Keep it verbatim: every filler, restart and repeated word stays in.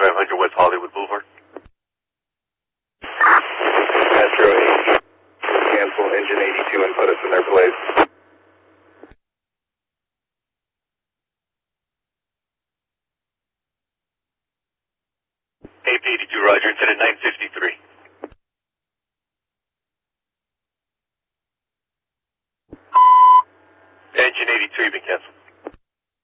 thirty-five hundred West Hollywood Boulevard. Astro eight, cancel engine eighty-two and put us in their place. A P eighty-two, roger, incident nine fifty-three.